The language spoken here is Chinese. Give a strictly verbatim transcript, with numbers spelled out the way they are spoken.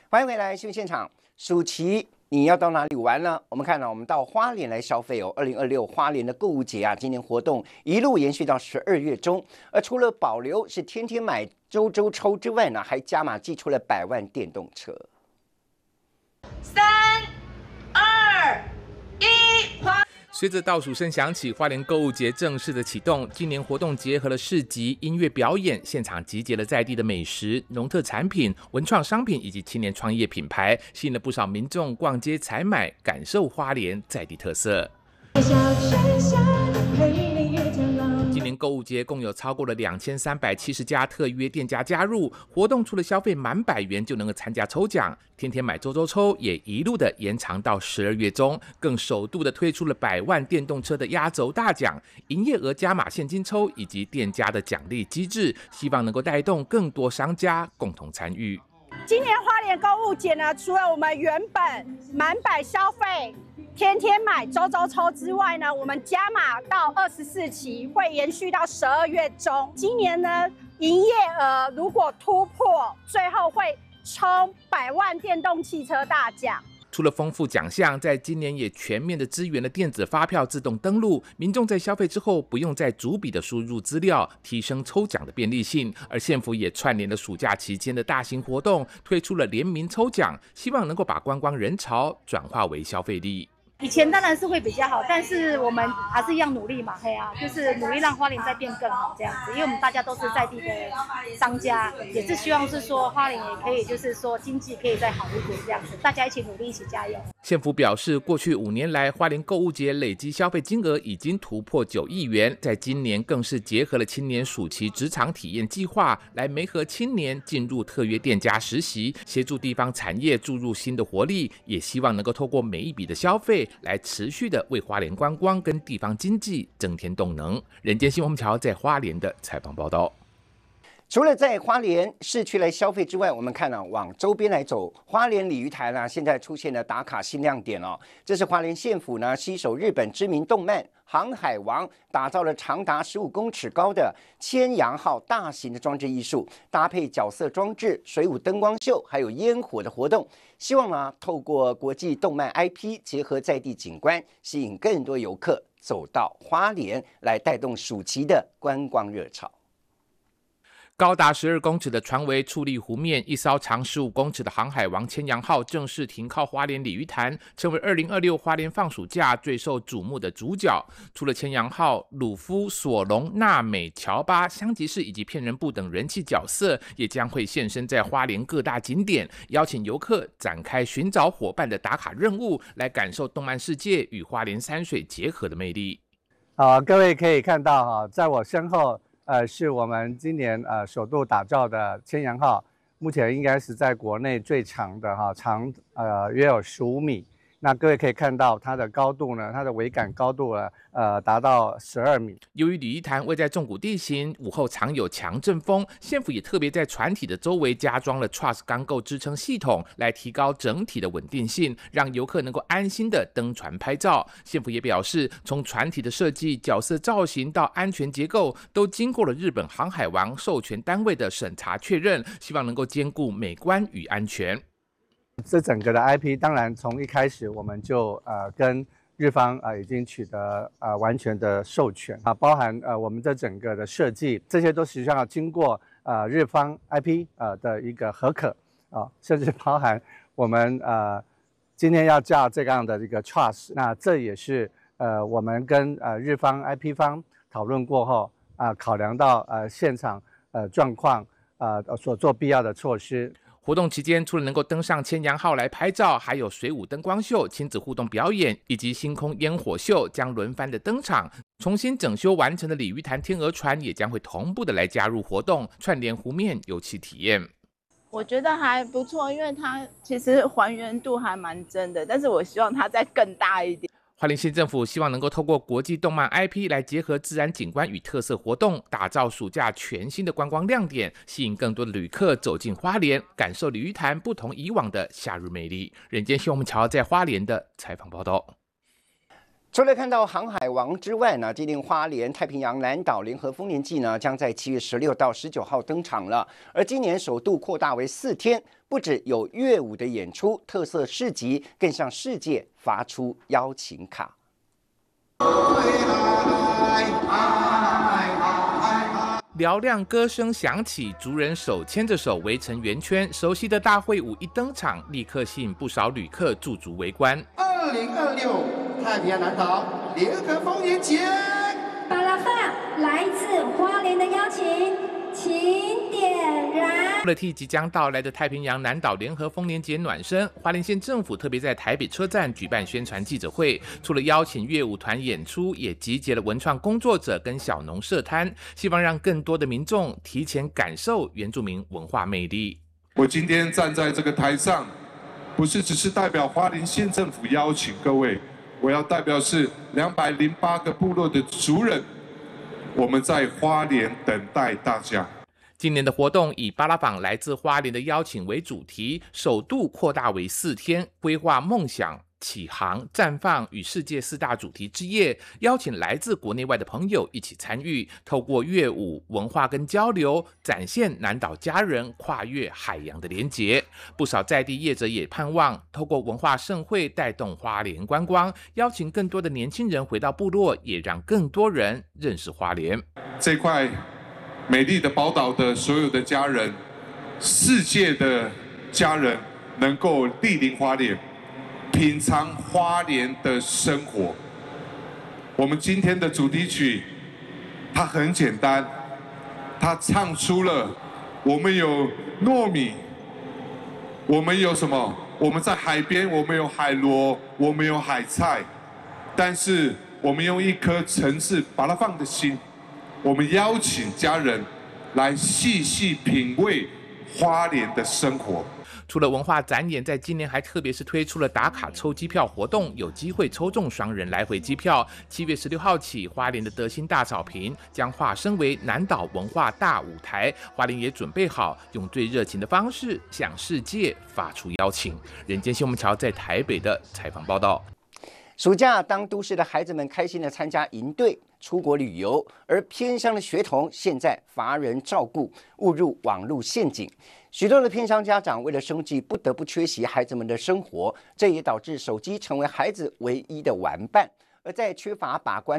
欢迎回来新闻现场。暑期你要到哪里玩呢？我们看到、啊、我们到花莲来消费哦。二零二六花莲的购物节啊，今年活动一路延续到十二月中。而除了保留是天天买、周周抽之外呢，还加码寄出了百万电动车。 三、二、一，花。 随着倒数声响起，花莲购物节正式的启动。今年活动结合了市集、音乐表演，现场集结了在地的美食、农特产品、文创商品以及青年创业品牌，吸引了不少民众逛街采买，感受花莲在地特色。今年购物节共有超过了两千三百七十家特约店家加入活动，除了消费满百元就能够参加抽奖，天天买周周抽也一路的延长到十二月中，更首度的推出了百万电动车的压轴大奖、营业额加码现金抽以及店家的奖励机制，希望能够带动更多商家共同参与。 今年花莲购物节呢，除了我们原本满百消费、天天买、周周抽之外呢，我们加码到二十四期，会延续到十二月中。今年呢，营业额如果突破，最后会抽百万电动汽车大奖。 除了丰富奖项，在今年也全面的支援了电子发票自动登录，民众在消费之后不用再逐笔的输入资料，提升抽奖的便利性。而县府也串联了暑假期间的大型活动，推出了联名抽奖，希望能够把观光人潮转化为消费力。 以前当然是会比较好，但是我们还是一样努力嘛，嘿啊，就是努力让花莲再变更好这样子，因为我们大家都是在地的商家，也是希望是说花莲也可以就是说经济可以再好一点这样子，大家一起努力，一起加油。 县府表示，过去五年来，花莲购物节累积消费金额已经突破九亿元，在今年更是结合了青年暑期职场体验计划，来媒合青年进入特约店家实习，协助地方产业注入新的活力，也希望能够透过每一笔的消费，来持续的为花莲观光跟地方经济增添动能。人间新闻桥在花莲的采访报道。 除了在花莲市区来消费之外，我们看到、啊、往周边来走，花莲鲤鱼潭呢、啊，现在出现了打卡新亮点哦。这是花莲县府呢携手日本知名动漫《航海王》，打造了长达十五公尺高的千阳号大型的装置艺术，搭配角色装置、水舞灯光秀，还有烟火的活动。希望呢透过国际动漫 I P 结合在地景观，吸引更多游客走到花莲，来带动暑期的观光热潮。 高达十二公尺的船桅矗立湖面，一艘长十五公尺的航海王千阳号正式停靠花莲鲤鱼潭，成为二零二六花莲放暑假最受瞩目的主角。除了千阳号，鲁夫、索隆、娜美、乔巴、香吉士以及骗人部等人气角色也将会现身在花莲各大景点，邀请游客展开寻找伙伴的打卡任务，来感受动漫世界与花莲山水结合的魅力。 好，各位可以看到哈，在我身后。呃，是我们今年呃首度打造的千阳号，目前应该是在国内最长的哈，长呃约有十五米。那各位可以看到它的高度呢，它的桅杆高度呢，呃，达到十二米。 由于鲤鱼潭位在重谷地形，午后常有强阵风，县府也特别在船体的周围加装了 truss 钢构支撑系统，来提高整体的稳定性，让游客能够安心的登船拍照。县府也表示，从船体的设计、角色造型到安全结构，都经过了日本航海王授权单位的审查确认，希望能够兼顾美观与安全。 这整个的 I P 当然从一开始我们就呃跟日方呃已经取得呃完全的授权啊，包含呃我们这整个的设计，这些都实际上要经过呃日方 I P 呃的一个核可啊，甚至包含我们呃今天要架这样的一个 truss， 那这也是呃我们跟呃日方 I P 方讨论过后啊、呃，考量到呃现场呃状况呃所做必要的措施。 活动期间，除了能够登上千阳号来拍照，还有水舞灯光秀、亲子互动表演以及星空烟火秀将轮番的登场。重新整修完成的鲤鱼潭天鹅船也将会同步的来加入活动，串联湖面游憩体验。 我觉得还不错，因为它其实还原度还蛮真的，但是我希望它再更大一点。 花莲县政府希望能够透过国际动漫 I P 来结合自然景观与特色活动，打造暑假全新的观光亮点，吸引更多的旅客走进花莲，感受鲤鱼潭不同以往的夏日魅力。人间新闻桥在花莲的采访报道。 除了看到航海王之外呢，今年花莲太平洋南岛联合丰年祭呢，将在七月十六到十九号登场了。而今年首度扩大为四天，不只有乐舞的演出、特色市集，更向世界发出邀请卡。 嘹亮歌声响起，族人手牵着手围成圆圈，熟悉的大会舞一登场，立刻吸引不少旅客驻足围观。 二零二六太平洋南岛联合丰年节， 巴拉放来自花莲的邀请，请点燃。 为了替即将到来的太平洋南岛联合丰年节暖身，花莲县政府特别在台北车站举办宣传记者会，除了邀请乐舞团演出，也集结了文创工作者跟小农社摊，希望让更多的民众提前感受原住民文化魅力。 我今天站在这个台上，不是只是代表花莲县政府邀请各位，我要代表是两百零八个部落的族人，我们在花莲等待大家。 今年的活动以巴拉访来自花莲的邀请为主题，首度扩大为四天，规划梦想、启航、绽放与世界四大主题之夜，邀请来自国内外的朋友一起参与，透过乐舞、文化跟交流，展现南岛家人跨越海洋的连结。不少在地业者也盼望透过文化盛会带动花莲观光，邀请更多的年轻人回到部落，也让更多人认识花莲这块美丽的宝岛的所有的家人，世界的家人能够莅临花莲，品尝花莲的生活。我们今天的主题曲，它很简单，它唱出了我们有糯米，我们有什么？我们在海边，我们有海螺，我们有海菜，但是我们用一颗诚挚巴拉放的心，我们邀请家人来细细品味花莲的生活。 除了文化展演，在今年还特别是推出了打卡抽机票活动，有机会抽中双人来回机票。七月十六号起，花莲的德兴大草坪将化身为南岛文化大舞台，花莲也准备好用最热情的方式向世界发出邀请。人间新闻桥在台北的采访报道。 暑假，当都市的孩子们开心地参加营队、出国旅游，而偏乡的学童现在乏人照顾，误入网络陷阱。许多的偏乡家长为了生计，不得不缺席孩子们的生活，这也导致手机成为孩子唯一的玩伴。而在缺乏把关